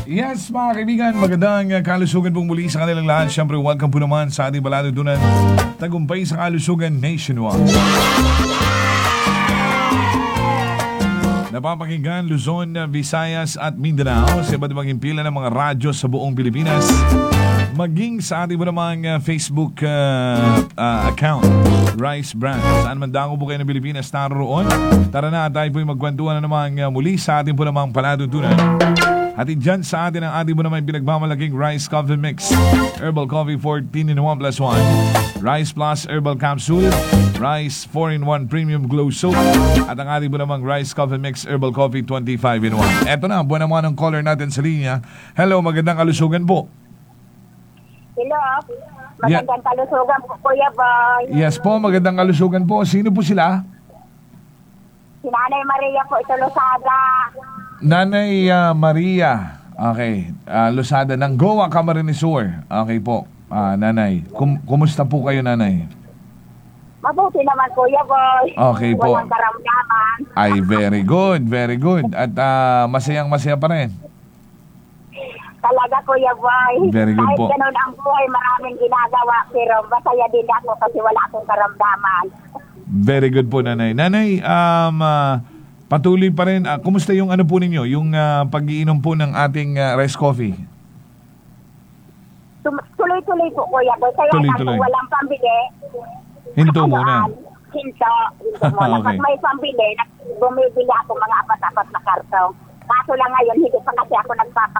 Yes, mga kaibigan, magandang kalusugan pong muli sa kanilang lahat. Siyempre, welcome po naman sa ating baladudunan. Tagumpay sa kalusugan nationwide. Napapakinggan Luzon, Visayas at Mindanao sa iba't ibang himpilan ng mga radyo sa buong Pilipinas. Maging sa ating po namang Facebook account, Rice Brand. Saan man dako po kayo ng Pilipinas naroon. Tara na, tayo po yung magkwentuhan na naman muli sa ating po namang paladudunan. Hatid dyan sa atin ang ating mo naman pinagmamalaking Rice Coffee Mix, Herbal Coffee 14 in 1 plus 1, Rice Plus Herbal Capsule, Rice 4 in 1 Premium Glow Soap, at ang ating mo namang Rice Coffee Mix, Herbal Coffee 25 in 1. Eto na, buwan naman ang caller natin sa linya. Hello, magandang kalusugan po. Hello, magandang kalusugan po, Kuya Boy. Yes po, magandang kalusugan po. Sino po sila? Si Nanay Maria po, ito Losada. Nanay Maria. Okay. Losada ng Goa, Camarines Sur. Okay po. Nanay. Kumusta po kayo, Nanay? Mabuti naman, Kuya Boy. Okay po. Walang karamdaman. Ay, very good. Very good. At masayang-masaya pa rin. Talaga, Kuya Boy. Very good Kahit po. ganun ang buhay, maraming ginagawa. Pero masaya din ako kasi wala akong karamdaman. Very good po, Nanay. Nanay, patuloy pa rin. Kumusta yung ano po ninyo? Yung pag-iinom po ng ating rice coffee? Tuloy-tuloy po, Kuya Boy. Kaya Tuloy-tuloy. kung walang pambili, Hinto muna. Hinto muna. Okay. Pag may pambili, bumibili ako mga apat-apat na karton. Kaso lang ngayon, hindi pa kasi ako